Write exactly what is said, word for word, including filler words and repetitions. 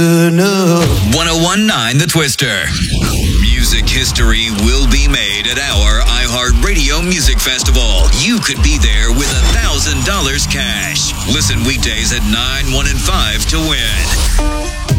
ten nineteen The Twister. Music history will be made at our iHeartRadio Music Festival. You could be there with a thousand dollars cash. Listen weekdays at nine, one, and five to win.